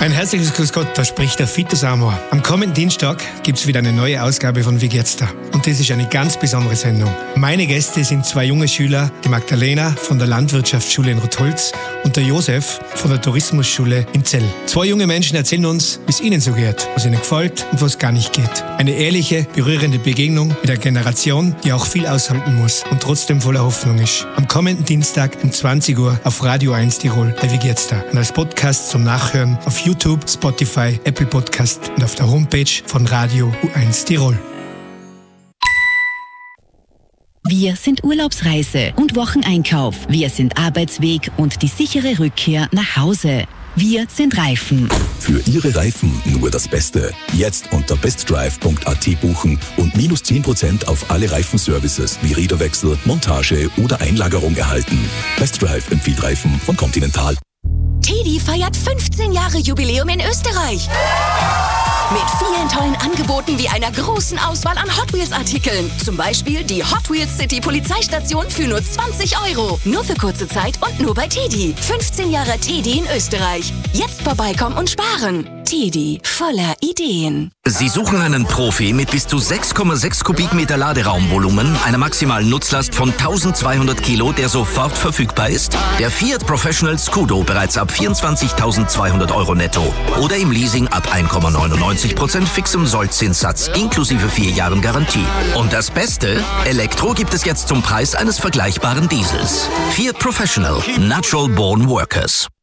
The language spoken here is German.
Ein herzliches Grüß Gott, da spricht der Fito Samoa. Am kommenden Dienstag gibt's wieder eine neue Ausgabe von Wie geht's da? Und das ist eine ganz besondere Sendung. Meine Gäste sind zwei junge Schüler, die Magdalena von der Landwirtschaftsschule in Rotholz und der Josef von der Tourismusschule in Zell. Zwei junge Menschen erzählen uns, wie es ihnen so geht, was ihnen gefällt und was gar nicht geht. Eine ehrliche, berührende Begegnung mit einer Generation, die auch viel aushalten muss und trotzdem voller Hoffnung ist. Am kommenden Dienstag um 20 Uhr auf Radio 1 Tirol bei Wie geht's da? Und als Podcast zum Nachhören auf YouTube, Spotify, Apple Podcast und auf der Homepage von Radio U1 Tirol. Wir sind Urlaubsreise und Wocheneinkauf. Wir sind Arbeitsweg und die sichere Rückkehr nach Hause. Wir sind Reifen. Für Ihre Reifen nur das Beste. Jetzt unter bestdrive.at buchen und minus 10% auf alle Reifenservices wie Räderwechsel, Montage oder Einlagerung erhalten. Bestdrive empfiehlt Reifen von Continental. TEDi feiert 15 Jahre Jubiläum in Österreich. Mit vielen tollen Angeboten wie einer großen Auswahl an Hot Wheels Artikeln. Zum Beispiel die Hot Wheels City Polizeistation für nur 20 €. Nur für kurze Zeit und nur bei TEDi. 15 Jahre TEDi in Österreich. Jetzt vorbeikommen und sparen. TEDi, voller Ideen. Sie suchen einen Profi mit bis zu 6,6 Kubikmeter Laderaumvolumen, einer maximalen Nutzlast von 1200 Kilo, der sofort verfügbar ist? Der Fiat Professional Scudo bereits ab 24.200 € netto oder im Leasing ab 1,99% fixem Sollzinssatz inklusive 4 Jahren Garantie. Und das Beste? Elektro gibt es jetzt zum Preis eines vergleichbaren Diesels. Fiat Professional, Natural Born Workers.